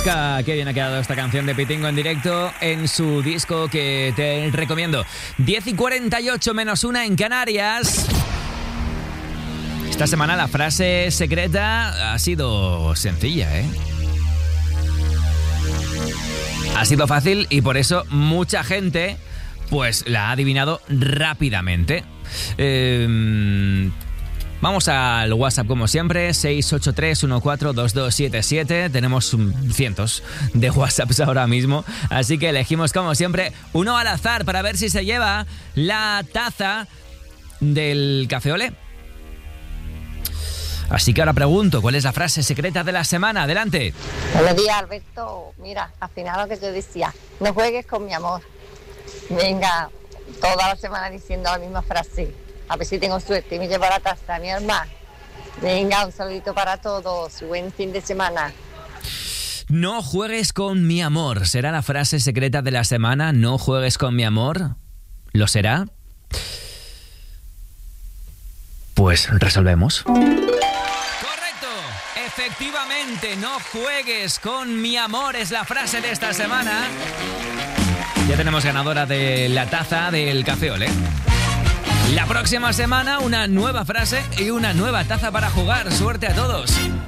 Alaska. Qué bien ha quedado esta canción de Pitingo en directo en su disco que te recomiendo. 10:48 menos 1 en Canarias. Esta semana la frase secreta ha sido sencilla, ¿eh? Ha sido fácil y por eso mucha gente pues la ha adivinado rápidamente. Vamos al WhatsApp como siempre, 683142277. Tenemos cientos de WhatsApps ahora mismo, así que elegimos como siempre uno al azar para ver si se lleva la taza del Café Olé. Así que ahora pregunto, ¿cuál es la frase secreta de la semana? Adelante. Buenos días, Alberto. Mira, al final lo que yo decía, no juegues con mi amor. Venga, toda la semana diciendo la misma frase. A ver si tengo suerte y me llevo la taza, mi hermana. Venga, un saludito para todos. Buen fin de semana. No juegues con mi amor. ¿Será la frase secreta de la semana? ¿No juegues con mi amor? ¿Lo será? Pues resolvemos. Efectivamente, no juegues con mi amor es la frase de esta semana. Ya tenemos ganadora de la taza del Café Olé. La próxima semana una nueva frase y una nueva taza para jugar. Suerte a todos.